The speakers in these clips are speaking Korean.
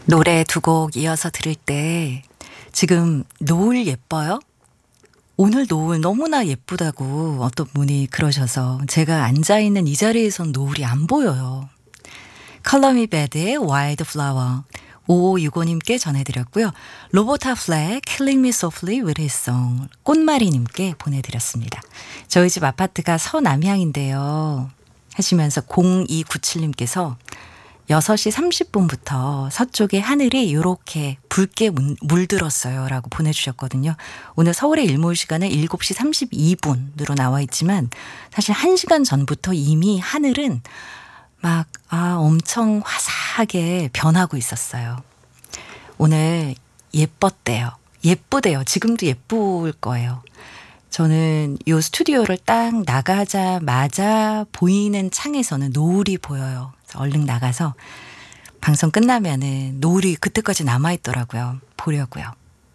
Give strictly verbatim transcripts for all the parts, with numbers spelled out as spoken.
노래 두 곡 이어서 들을 때 지금 노을 예뻐요? 오늘 노을 너무나 예쁘다고 어떤 분이 그러셔서 제가 앉아있는 이 자리에선 노을이 안 보여요. 컬러미 배드의 와일드 플라워 오오육오님께 전해드렸고요. 로보타 플렉 Killing Me Softly with His Song 꽃마리님께 보내드렸습니다. 저희 집 아파트가 서남향인데요 하시면서 공이구칠님께서 여섯 시 삼십 분부터 서쪽의 하늘이 이렇게 붉게 물들었어요 라고 보내주셨거든요. 오늘 서울의 일몰 시간은 일곱 시 삼십이 분으로 나와 있지만 사실 한 시간 전부터 이미 하늘은 막 아, 엄청 화사하게 변하고 있었어요. 오늘 예뻤대요. 예쁘대요. 지금도 예쁠 거예요. 저는 이 스튜디오를 딱 나가자마자 보이는 창에서는 노을이 보여요. 그래서 얼른 나가서 방송 끝나면은 노을이 그때까지 남아있더라고요. 보려고요.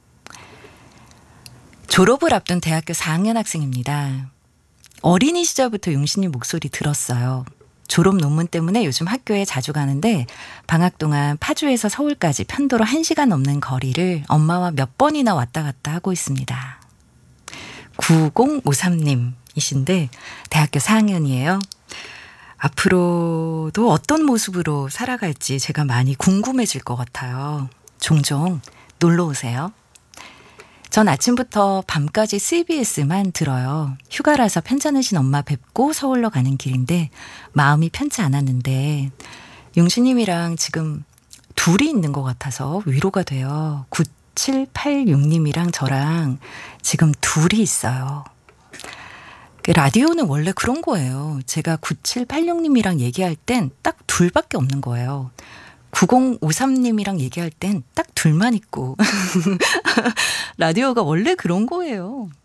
졸업을 앞둔 대학교 사 학년 학생입니다. 어린이 시절부터 용신님 목소리 들었어요. 졸업 논문 때문에 요즘 학교에 자주 가는데 방학 동안 파주에서 서울까지 편도로 한 시간 넘는 거리를 엄마와 몇 번이나 왔다 갔다 하고 있습니다. 구공오삼님이신데 대학교 사 학년이에요. 앞으로도 어떤 모습으로 살아갈지 제가 많이 궁금해질 것 같아요. 종종 놀러 오세요. 전 아침부터 밤까지 씨비에스만 들어요. 휴가라서 편찮으신 엄마 뵙고 서울로 가는 길인데 마음이 편치 않았는데 용신님이랑 지금 둘이 있는 것 같아서 위로가 돼요. 구칠팔육님이랑 저랑 지금 둘이 있어요. 라디오는 원래 그런 거예요. 제가 구칠팔육님이랑 얘기할 땐 딱 둘밖에 없는 거예요. 구공오삼님이랑 얘기할 땐 딱 둘만 있고 라디오가 원래 그런 거예요.